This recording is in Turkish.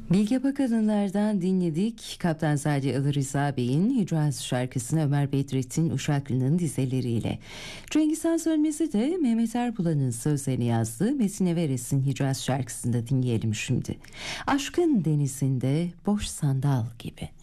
Bilge Bakanlar'dan dinledik. Kaptan Sadi Ali Rıza Bey'in Hicaz şarkısını Ömer Bedrettin Uşaklı'nın dizeleriyle. Cengiz Han Sönmez'i de Mehmet Erbulan'ın sözlerini yazdığı Metin Everest'in Hicaz şarkısında dinleyelim şimdi. Aşkın denizinde boş sandal gibi.